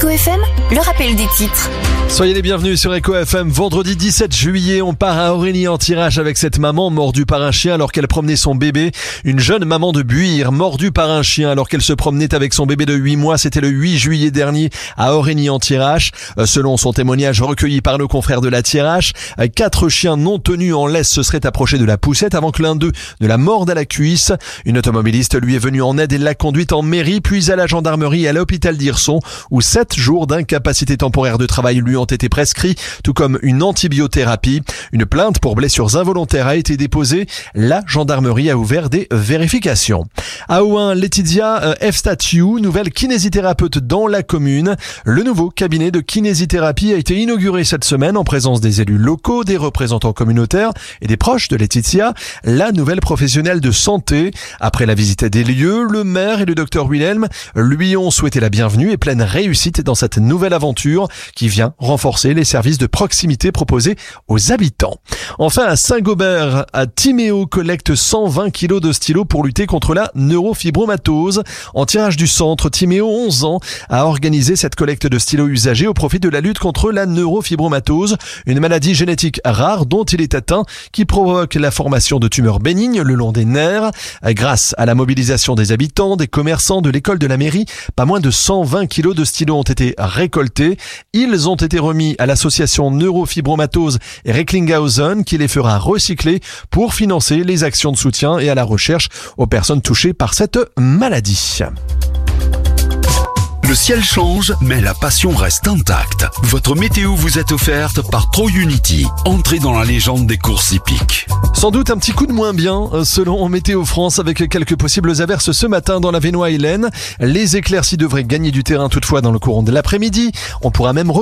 Echo FM, le rappel des titres. Soyez les bienvenus sur Echo FM. Vendredi 17 juillet, on part à Origny-en-Thiérache avec cette maman mordue par un chien alors qu'elle promenait son bébé. Une jeune maman de Buire mordue par un chien alors qu'elle se promenait avec son bébé de 8 mois. C'était le 8 juillet dernier à Origny-en-Thiérache. Selon son témoignage recueilli par nos confrères de la Thiérache, 4 chiens non tenus en laisse se seraient approchés de la poussette avant que l'un d'eux ne la morde à la cuisse. Une automobiliste lui est venue en aide et l'a conduite en mairie, puis à la gendarmerie et à l'hôpital d'Hirson, où 7 jours d'incapacité temporaire de travail lui ont été prescrits, tout comme une antibiothérapie. Une plainte pour blessures involontaires a été déposée. La gendarmerie a ouvert des vérifications. À Ouin, Laetitia F-Statue, nouvelle kinésithérapeute dans la commune. Le nouveau cabinet de kinésithérapie a été inauguré cette semaine en présence des élus locaux, des représentants communautaires et des proches de Laetitia, la nouvelle professionnelle de santé. Après la visite des lieux, le maire et le docteur Wilhelm lui ont souhaité la bienvenue et pleine réussite dans cette nouvelle aventure qui vient renforcer les services de proximité proposés aux habitants. Enfin, à Saint-Gobert, Timéo collecte 120 kilos de stylos pour lutter contre la neurofibromatose. En tirage du centre, Timéo, 11 ans, a organisé cette collecte de stylos usagés au profit de la lutte contre la neurofibromatose, une maladie génétique rare dont il est atteint qui provoque la formation de tumeurs bénignes le long des nerfs. Grâce à la mobilisation des habitants, des commerçants, de l'école de la mairie, pas moins de 120 kilos de stylos ont été récoltés. Ils ont été remis à l'association Neurofibromatose et Recklinghausen qui les fera recycler pour financer les actions de soutien et à la recherche aux personnes touchées par cette maladie. Le ciel change, mais la passion reste intacte. Votre météo vous est offerte par TroUnity. Entrez dans la légende des courses hippiques. Sans doute un petit coup de moins bien, selon Météo France, avec quelques possibles averses ce matin dans la Vénois et l'Aisne. Les éclaircies devraient gagner du terrain toutefois dans le courant de l'après-midi. On pourra même